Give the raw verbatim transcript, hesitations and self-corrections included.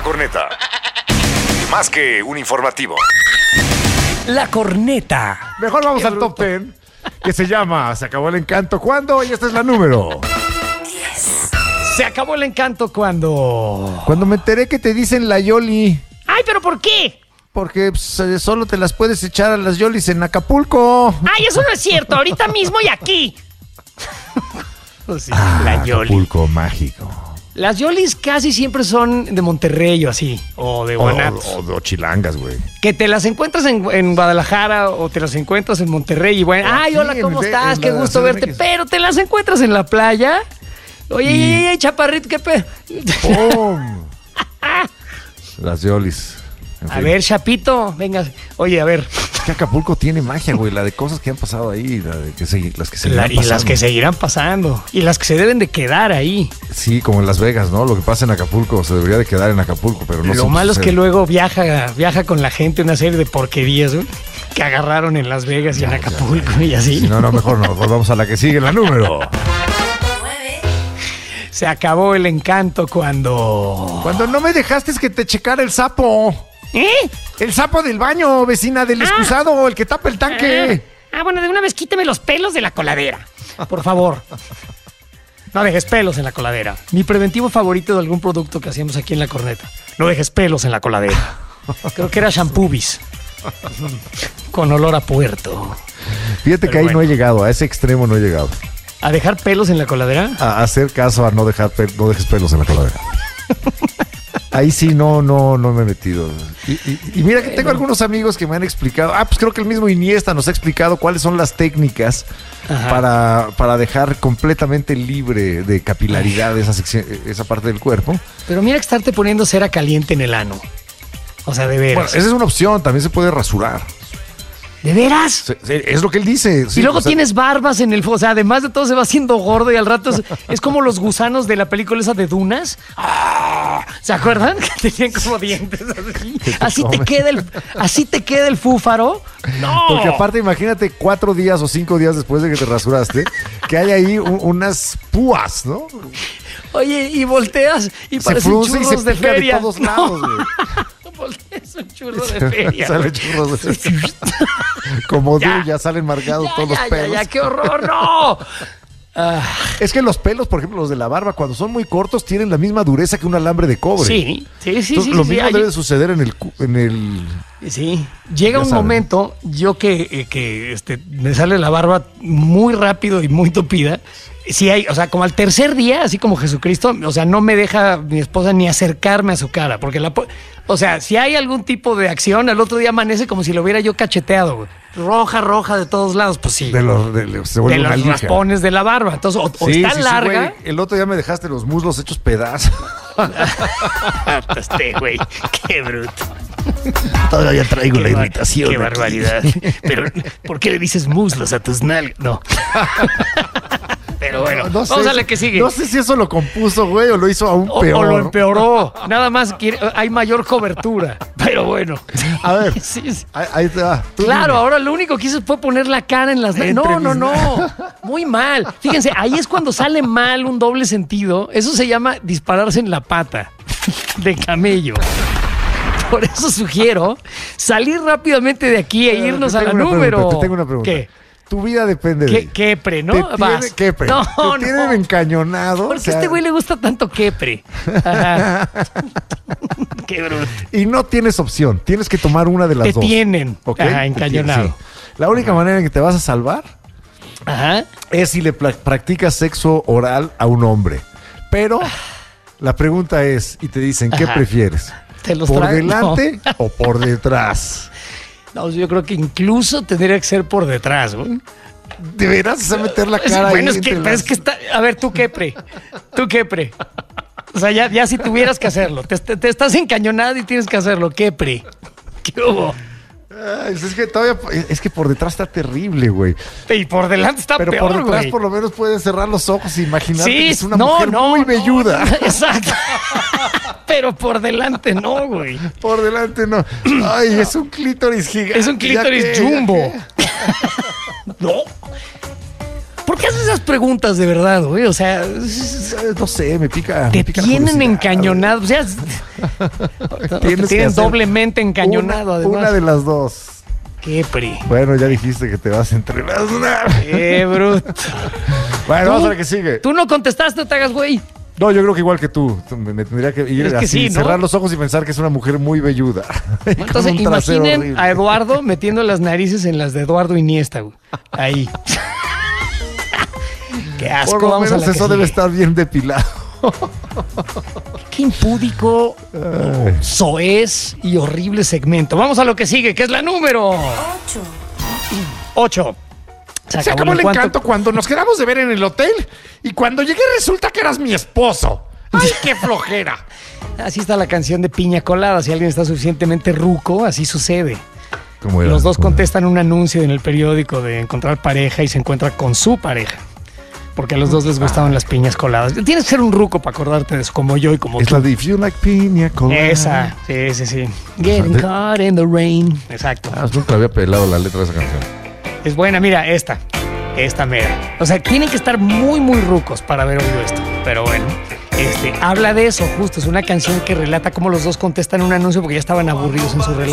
corneta. Más que un informativo. La corneta. Mejor vamos al top diez, que se llama Se acabó el encanto. ¿Cuándo? Y esta es la número. Se acabó el encanto cuando... Cuando me enteré que te dicen la Yoli. Ay, ¿pero por qué? Porque pues, eh, solo te las puedes echar a las Yolis en Acapulco. Ay, eso no es cierto. Ahorita mismo y aquí. Pues sí, Ah, la Yoli. Acapulco mágico. Las Yolis casi siempre son de Monterrey o así. O de O, Guanatos. o, o chilangas, güey. Que te las encuentras en, en Guadalajara o te las encuentras en Monterrey y bueno, ay, Aquí hola, en ¿cómo el- estás? en Qué la gusto C D M verte. X. Pero te las encuentras en la playa. Oye, Y- ay, ay, chaparrito, qué pe... ¡Pum! Las Yolis. En A fin. ver, Chapito, venga. Oye, a ver. Es que Acapulco tiene magia, güey. La de cosas que han pasado ahí, la de que se, las que se La- y las pasando. que seguirán pasando. Y las que se deben de quedar ahí. Sí, como en Las Vegas, ¿no? Lo que pasa en Acapulco se debería de quedar en Acapulco, pero no Lo siempre malo es que sucede. luego viaja, viaja con la gente una serie de porquerías, ¿no? Que agarraron en Las Vegas y en Acapulco y así. Sí, no, no, mejor no. Mejor vamos a la que sigue, la número. Se acabó el encanto cuando... Cuando no me dejaste que te checara el sapo. ¿Eh? El sapo del baño, vecina del Ah. excusado, el que tapa el tanque. Ah, bueno, de una vez quíteme los pelos de la coladera. Por favor. No dejes pelos en la coladera. Mi preventivo favorito de algún producto que hacíamos aquí en la corneta. No dejes pelos en la coladera. Creo que era Shampoobis. Con olor a puerto. Fíjate Pero que ahí bueno. no he llegado, a ese extremo no he llegado. ¿A dejar pelos en la coladera? A hacer caso a no dejar pe- no dejes pelos en la coladera. Ahí sí no, no, no me he metido. Y, y- y mira que tengo algunos amigos que me han explicado. Ah, pues creo que el mismo Iniesta nos ha explicado cuáles son las técnicas Ajá. para, para dejar completamente libre de capilaridad esa sección, esa parte del cuerpo. Pero mira que estarte poniendo cera caliente en el ano. O sea, de Bueno, veras. esa es una opción, también se puede rasurar. ¿De veras? Se- se- Es lo que él dice. sí, Y luego o sea, tienes barbas en el... O sea, además de todo se va haciendo gordo y al rato es, es como los gusanos de la película esa de Dunas. ¡Ah! ¿Se acuerdan? Que tenían como dientes así. Así te comes. queda el, así te queda el fúfaro. ¡No! Porque aparte, imagínate cuatro días o cinco días después de que te rasuraste, que hay ahí un- unas púas, ¿no? Oye, y volteas y Se parecen frunce y churros se de pica de feria. todos No, lados, güey. volteas un churro de feria. Salen churros de- Como Ya. tú, ya salen marcados Ya, todos ya, los ya, pelos. ya, qué horror, no. Ah, Es que los pelos, por ejemplo, los de la barba, cuando son muy cortos, tienen la misma dureza que un alambre de cobre. sí, sí, sí, Entonces, sí. lo sí, mismo hay- debe suceder en el, cu- en el... Sí, llega Ya un saben. momento, yo que, eh, que este, me sale la barba muy rápido y muy tupida. Sí hay, o sea, como al tercer día, así como Jesucristo, o sea, no me deja mi esposa ni acercarme a su cara, porque la, po- o sea, si hay algún tipo de acción, al otro día amanece como si lo hubiera yo cacheteado, güey. Roja, roja de todos lados, pues sí. De los, de, de- se De vuelve una los lija. raspones de la barba. Entonces, o, o Sí, está sí, sí, larga. güey. El otro día me dejaste los muslos hechos pedazos. Este, güey, qué bruto. Todavía traigo Qué la bar- irritación. Qué aquí. barbaridad. Pero, ¿por qué le dices muslos a tus nalgas? No. Pero bueno, No sé vamos a si- la que sigue. No sé si eso lo compuso, güey, o lo hizo aún O, peor. o lo empeoró. Nada más quiere- hay mayor cobertura. Pero bueno. A ver, Sí, sí. ahí, ahí te va. Tú Claro, dime. ahora lo único que hizo fue poner la cara en las... Entre No, no, mis no. Muy mal. Fíjense, ahí es cuando sale mal un doble sentido. Eso se llama dispararse en la pata de camello. Por eso sugiero salir rápidamente de aquí e Te irnos a tengo la una número. pregunta, Te tengo una pregunta. ¿Qué? Tu vida depende de ¿Qué, ello. quepre, ¿no? Te tiene, Vas. quepre. No, Te tienen no. encañonado. ¿Por o qué a sea, este güey le gusta tanto quepre? Ajá. Qué bruto. Y no tienes opción. Tienes que tomar una de las Te dos. tienen. ¿Ok? Ajá, Te tienen, encañonado. sí. La única manera en que te vas a salvar Ajá. es si le pla- practicas sexo oral a un hombre. Pero la pregunta es, y te dicen, ¿qué Ajá. prefieres? ¿Te los ¿Por trae? delante o por detrás? No, yo creo que incluso tendría que ser por detrás, güey. ¿De veras vas a meter la Es- cara bueno, ahí es que, entre pero las- es que está. A ver, tú quepre. Tú quepre. O sea, ya, ya si tuvieras que hacerlo. Te, te- te estás encañonado y tienes que hacerlo. Quepre. ¿Qué hubo? Ay, es que todavía, es que por detrás está terrible, güey. Y por delante está Pero peor, por detrás güey. por lo menos puedes cerrar los ojos e imaginar Sí, que es una no, mujer no, muy no, velluda. no, exacto. Pero por delante no, güey. Por delante no. Ay, es un clítoris gigante. Es un clítoris ¿Ya qué? jumbo. ¿Ya qué? No. ¿Por qué haces esas preguntas de verdad, güey? O sea, No sé, me pica. te me pica la tienen curiosidad, encañonado. O sea, Te Tienes que tienen hacer doblemente encañonado, una, además. una de las dos. Qué pri. Bueno, ya dijiste que te vas entre las Qué bruto. Bueno, ¿Tú? vamos a ver qué sigue. Tú no contestaste, no te hagas güey. No, yo creo que igual que tú. Me, me tendría que ir Es que así, sí, ¿no? cerrar los ojos y pensar que es una mujer muy velluda. Y con Entonces, un trasero imaginen horrible. a Eduardo metiendo las narices en las de Eduardo Iniesta, güey. Ahí. Qué asco. Por lo Vamos a menos la que eso debe sigue. estar bien depilado. Qué impúdico, Ay. soez y horrible segmento. Vamos a lo que sigue, que es la número ocho. ocho. Se acabó el encanto cuando nos quedamos de ver en el hotel y cuando llegué resulta que eras mi esposo. ¡Ay, qué flojera! Así está la canción de Piña Colada. Si alguien está suficientemente ruco, así sucede. ¿Cómo era? Los dos ¿Cómo era? contestan un anuncio en el periódico de encontrar pareja y se encuentra con su pareja. Porque a los dos les gustaban las piñas coladas. Tienes que ser un ruco para acordarte de eso, como yo y como Es tú. la de If You Like Piña Colada. Esa, sí, sí, sí. Getting caught in the rain. Exacto. Ah, nunca había pelado la letra de esa canción. Es buena, mira, esta. Esta mera. O sea, tienen que estar muy, muy rucos para haber oído esto. Pero bueno, este, habla de eso, justo. Es una canción que relata cómo los dos contestan un anuncio porque ya estaban aburridos en su relación.